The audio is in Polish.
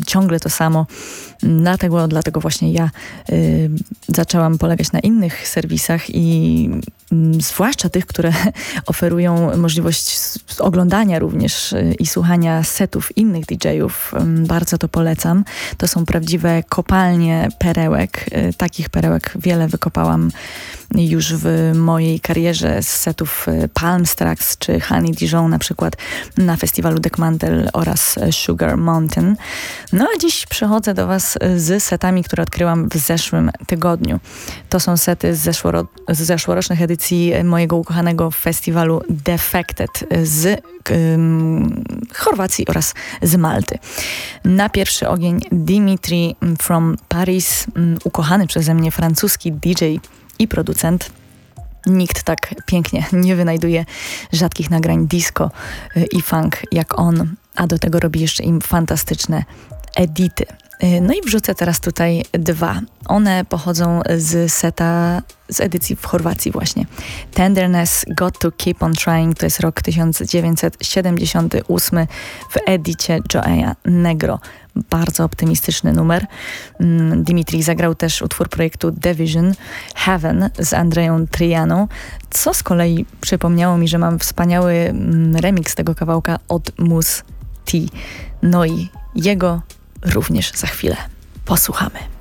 ciągle to samo. Dlatego właśnie ja zaczęłam polegać na innych serwisach i zwłaszcza tych, które oferują możliwość oglądania również i słuchania setów innych DJ-ów. Bardzo to polecam. To są prawdziwe kopalnie perełek. Takich perełek wiele wykopałam już w mojej karierze z setów Palm Tracks czy Honey Dijon na przykład na festiwalu Deckmantel oraz Sugar Mountain. No a dziś przychodzę do Was z setami, które odkryłam w zeszłym tygodniu. To są sety z zeszłorocznych edycji mojego ukochanego festiwalu Defected z Chorwacji oraz z Malty. Na pierwszy ogień Dimitri from Paris, ukochany przeze mnie francuski DJ i producent. Nikt tak pięknie nie wynajduje rzadkich nagrań disco i funk jak on, a do tego robi jeszcze im fantastyczne edity. No i wrzucę teraz tutaj dwa. One pochodzą z edycji w Chorwacji właśnie. Tenderness, Got to Keep on Trying, to jest rok 1978 w edicie Joeya Negro. Bardzo optymistyczny numer. Dimitri zagrał też utwór projektu Division, Heaven z Andreją Trianą, co z kolei przypomniało mi, że mam wspaniały remix tego kawałka od Mousse T. No i jego również za chwilę posłuchamy.